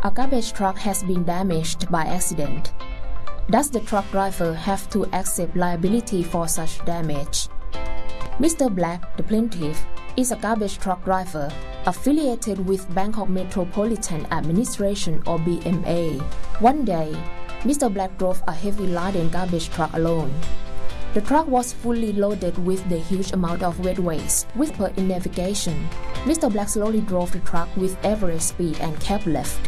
A garbage truck has been damaged by accident. Does the truck driver have to accept liability for such damage? Mr. Black, the plaintiff, is a garbage truck driver affiliated with Bangkok Metropolitan Administration or BMA. One day, Mr. Black drove a heavy-laden garbage truck alone. The truck was fully loaded with the huge amount of wet waste. With per in navigation, Mr. Black slowly drove the truck with average speed and kept left.